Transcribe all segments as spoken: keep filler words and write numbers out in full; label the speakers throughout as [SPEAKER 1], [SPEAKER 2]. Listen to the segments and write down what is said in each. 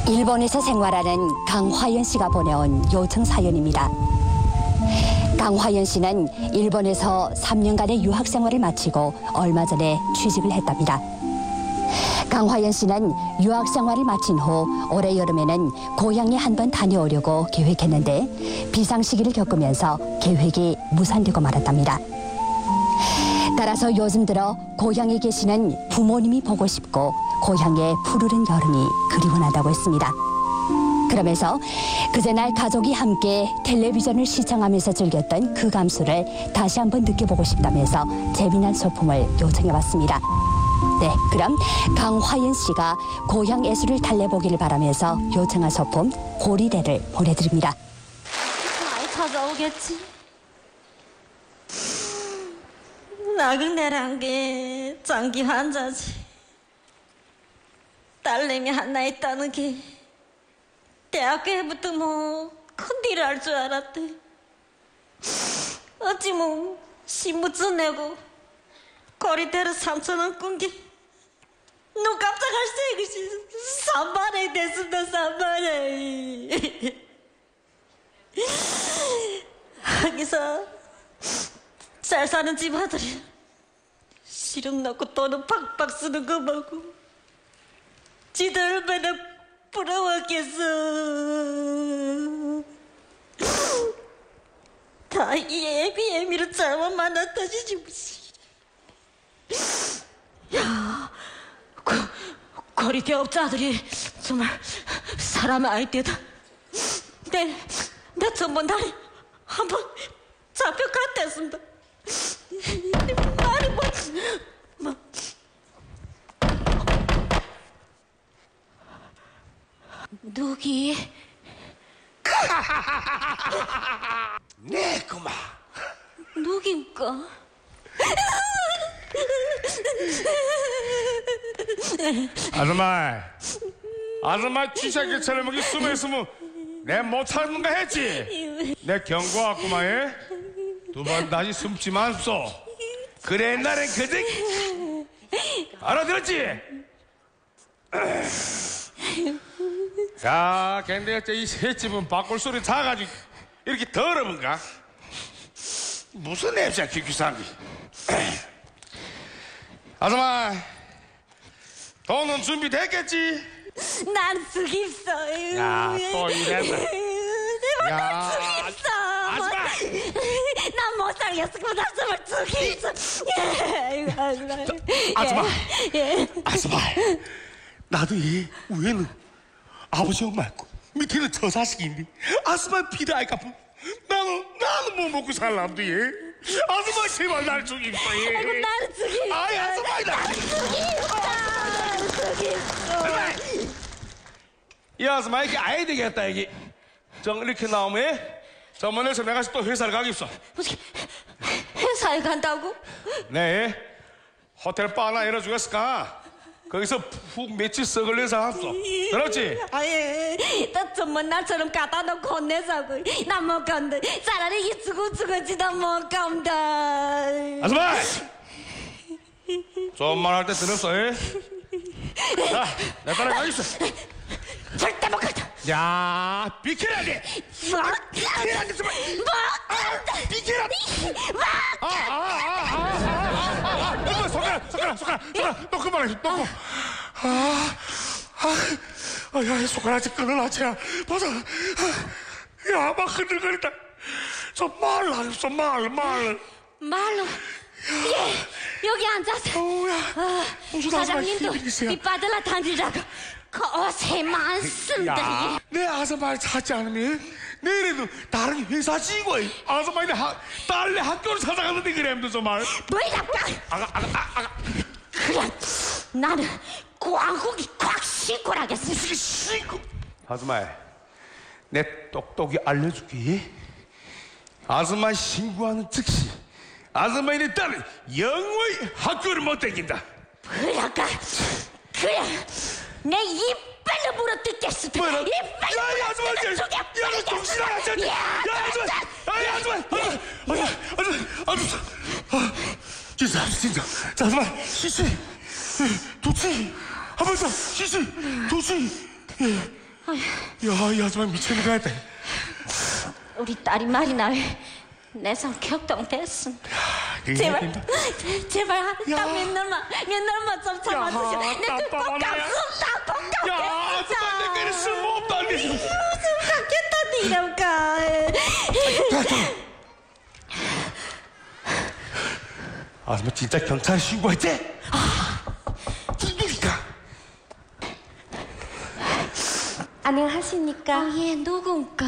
[SPEAKER 1] 일본에서 생활하는 강화연 씨가 보내온 요청 사연입니다. 강화연 씨는 일본에서 삼 년간의 유학 생활을 마치고 얼마 전에 취직을 했답니다. 강화연 씨는 유학 생활을 마친 후 올해 여름에는 고향에 한번 다녀오려고 계획했는데 비상시기를 겪으면서 계획이 무산되고 말았답니다. 따라서 요즘 들어 고향에 계시는 부모님이 보고 싶고 고향의 푸르른 여름이 그리워 난다고 했습니다. 그러면서 그제날 가족이 함께 텔레비전을 시청하면서 즐겼던 그 감수를 다시 한번 느껴보고 싶다면서 재미난 소품을 요청해봤습니다. 네, 그럼 강화연 씨가 고향 애수를 달래보기를 바라면서 요청한 소품 고리대를 보내드립니다.
[SPEAKER 2] 많이 찾아오겠지. 나그네란 게 장기 환자지. 딸내미 하나 있다는 게 대학교부터 뭐 큰일을 할 줄 알았대. 어찌 뭐 신분증 내고 거리대로 삼천 원 꾼 게 눈 깜짝할 새 이것이 삼만 원 됐습니다. 삼만 원. 거기서 잘 사는 집 아들이 실험 넣고 돈은 팍팍 쓰는 거 보고 지들 얼마나 부러웠겠어. 다 이 애비 애미로 잘못 만났다지 무슨. 야, 거, 거리대 업자들이 정말 사람 아이때다. 내, 내 전번 달에 한번 잡혀갔댔습니다. 아니 뭐, 뭐. 누기?
[SPEAKER 3] 네, 그마.
[SPEAKER 2] 누긴가?
[SPEAKER 3] 아줌마, 아줌마 쥐새끼처럼 여기 숨어 있으면 내 못하는가 했지. 내 경고했구만. 예? 두 번 다시 숨지 마소. 그래 옛날엔 그제 알아들었지? 자, 근데 이 새집은 바꿀 소리 작아지고 이렇게 더러운가? 무슨 냄새야, 기귀상이. 아줌마, 돈은 준비됐겠지?
[SPEAKER 2] 난 쓰기 있어.
[SPEAKER 3] 야, 또 이랬나?
[SPEAKER 2] 제발
[SPEAKER 3] 야,
[SPEAKER 2] 난 쓰기 있어.
[SPEAKER 3] 아줌마!
[SPEAKER 2] 난 못 살겠어. 난 정말 쓰기 있어. 예, 아줌마.
[SPEAKER 3] 아줌마!
[SPEAKER 2] 예.
[SPEAKER 3] 아줌마, 나도 이 위에는 아버지 형 말고 밑에는 저 자식인데 아줌마 필요할까 봐 나는 나는 뭐 먹고 살람도 예. 아줌마 제발 날 죽이고 예.
[SPEAKER 2] 아이고 나는 쓰기 있어.
[SPEAKER 3] 아이 아줌마 나
[SPEAKER 2] 쓰기 있어. 나는 쓰기 있어.
[SPEAKER 3] 이 아줌마 이게 아야 되겠다 이게 정 이렇게 나오면 저번에서 내가 또 회사를 가겠어.
[SPEAKER 2] 어떻게 회사에 간다고?
[SPEAKER 3] 네 호텔 바 하나 열어주겠을까? 거기서 푹 며칠 썩을려서 합소. 들었지?
[SPEAKER 2] 아예 나 정말 나처럼 갖다 놓고 혼내자고. 나 못 간다. 차라리 이 죽어 죽었지 나 못 간다.
[SPEAKER 3] 아줌마! 좀 말할 때 들었어, 예? 자, 내 딸에 가있어.
[SPEAKER 2] 절대 못 간다.
[SPEAKER 3] 야, 비켜야 돼!
[SPEAKER 2] 못
[SPEAKER 3] 비켜야 돼, 정말!
[SPEAKER 2] 못 간다.
[SPEAKER 3] 비켜야 돼!
[SPEAKER 2] 못
[SPEAKER 3] 아, 아, 아, 아, 아, 아, 아, 이거 손가락, 손가락, 손가락, 손가락, 또 그만해, 또. 아, 아, 아, 야, 손가락이 끊어놨지, 야. 보자. 야, 막 흔들거린다. 좀 말라, 좀 말, 말.
[SPEAKER 2] 말로. 예, 여기 앉아서.
[SPEAKER 3] 어우야,
[SPEAKER 2] 아,
[SPEAKER 3] 무슨
[SPEAKER 2] 사장님도
[SPEAKER 3] 아줌마 힘이
[SPEAKER 2] 밑바닥 단지라고 거세 많습니다.
[SPEAKER 3] 야,
[SPEAKER 2] 예.
[SPEAKER 3] 내 아줌마를 찾지 않으면 내일에도 다른 회사 직원 아줌마네 딸내 학교를 찾아가는데 그래 정말.
[SPEAKER 2] 뭐야,
[SPEAKER 3] 아가 아가 아, 아가
[SPEAKER 2] 그래. 나는 광국이 콱 신고라겠어.
[SPEAKER 3] 무슨 신고. 아줌마, 내 똑똑히 알려줄게. 아줌마 신고하는 즉시 아줌마의 딸은 영원히 학교를 못 다닌다.
[SPEAKER 2] 뭐랄까? 그래. 내 이빨로 물어뜯겠어.
[SPEAKER 3] 뭐라?
[SPEAKER 2] 이빨로
[SPEAKER 3] 야, 야, 아줌마,
[SPEAKER 2] 물어뜯겠어.
[SPEAKER 3] 야, 야, 너 정신 나갔잖 야, 아줌마, 야, 아줌마, 아줌마, 아줌마, 아줌마, 아, 진짜, 진짜, 자, 아줌마, 시시, 도치, 한 번 더, 시시, 도치, 예. 야, 이 아줌마 미치는 거 같아.
[SPEAKER 2] 우리 딸이 말이 나왜 내상 격동됐음. 제발, 제발 딱몇 날만, 몇 날만 좀 참아주셔. 내 그 꼭 갚습니다, 꼭
[SPEAKER 3] 야,
[SPEAKER 2] 갚겠다.
[SPEAKER 3] 정말 내게는 쓸모없다니.
[SPEAKER 2] 갚겠다니 이럴까.
[SPEAKER 3] 아줌마 진짜 경찰에 신고했지? 아, 누구니까?
[SPEAKER 2] 안녕하십니까? 어, 예, 누군가?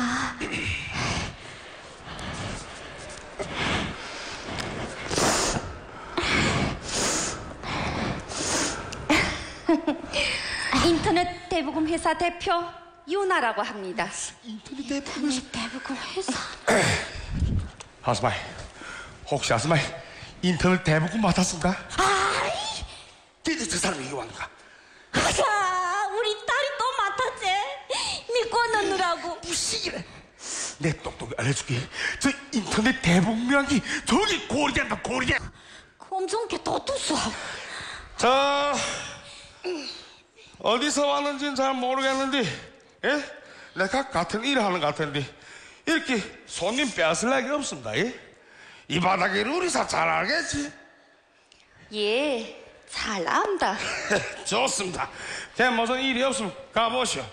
[SPEAKER 2] 인터넷 대부금 회사 대표 유나라고 합니다.
[SPEAKER 3] 인터넷 대부분
[SPEAKER 2] 대부금 회사?
[SPEAKER 3] 아줌마, 혹시 아줌마 인터넷 대부분 맡았습니까?
[SPEAKER 2] 아이,
[SPEAKER 3] 진짜 저 사람이 이거 왔는가?
[SPEAKER 2] 자, 우리 딸이 또 맡았지. 믿고 넣느라고.
[SPEAKER 3] 무식이래. 내 똑똑히 알려줄게. 저 인터넷 대북명이 저기 고리된다, 고리돼.
[SPEAKER 2] 엄청 게 도투수.
[SPEAKER 3] 자, 어디서 왔는지는 잘 모르겠는데, 예? 내가 같은 일을 하는 것 같은데 이렇게 손님 빼앗을 날이 없습니다. 예? 이 바닥에 우리사 잘 알겠지?
[SPEAKER 2] 예, 잘 안다.
[SPEAKER 3] 좋습니다. 제 무슨 일이 없으면 가보시오.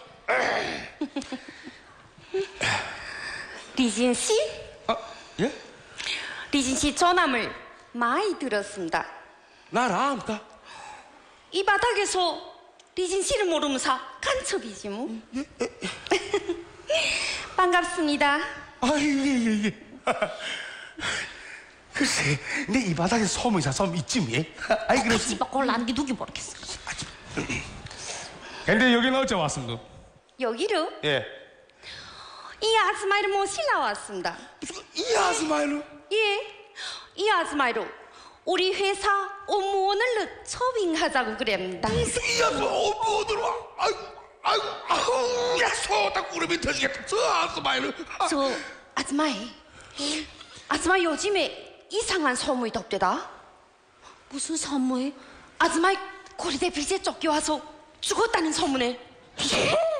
[SPEAKER 2] 리진 씨?
[SPEAKER 3] 아, 예?
[SPEAKER 2] 리진 씨 전함을 많이 들었습니다.
[SPEAKER 3] 날 압니까?
[SPEAKER 2] 이 바닥에서 리진 씨를 모르면서 간첩이지 뭐. 반갑습니다.
[SPEAKER 3] 아, 예, 예, 예. 글쎄, 내 이 바닥에 소문이 사람 있지, 예? 아이, 그랬지.
[SPEAKER 2] 집에 골랐는데 누구 모르겠어.
[SPEAKER 3] 근데 여기는 어째 왔습니까?
[SPEAKER 2] 여기로
[SPEAKER 3] 예.
[SPEAKER 2] 이 아줌마를 모시러 왔습니다.
[SPEAKER 3] 무슨 이 아줌마를?
[SPEAKER 2] 예, 이 아줌마로 우리 회사 업무원을 초빙하자고 그랬습니다.
[SPEAKER 3] 무슨 이 아줌마 업무원으로 와? 아이고, 아이고, 아우, 야, 소다 구름이 터지겠다. 저 아줌마를. 아,
[SPEAKER 2] 저 아줌마이, 아줌마 요즘에 이상한 소문이 덮대다. 무슨 소문? 아줌마이 고리대 빚에 쫓겨와서 죽었다는 소문을. 예?